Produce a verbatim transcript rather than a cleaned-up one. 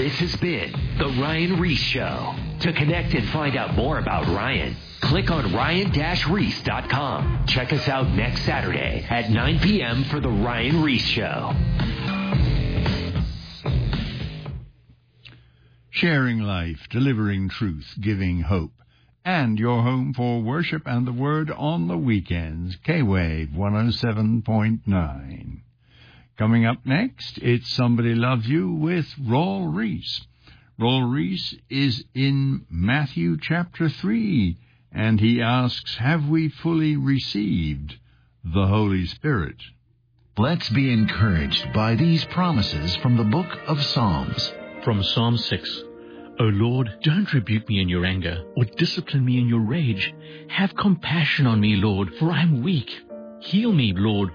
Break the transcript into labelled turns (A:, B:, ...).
A: This has been The Ryan Reese Show. To connect and find out more about Ryan, click on ryan dash reese dot com. Check us out next Saturday at nine p.m. for The Ryan Reese Show.
B: Sharing life, delivering truth, giving hope. And your home for worship and the word on the weekends. K-Wave one oh seven point nine. Coming up next, it's Somebody Loves You with Raul Ries. Raul Ries is in Matthew chapter three, and he asks, have we fully received the Holy Spirit?
C: Let's be encouraged by these promises from the book of Psalms.
D: From Psalm six. O Lord, don't rebuke me in your anger, or discipline me in your rage. Have compassion on me, Lord, for I am weak. Heal me, Lord,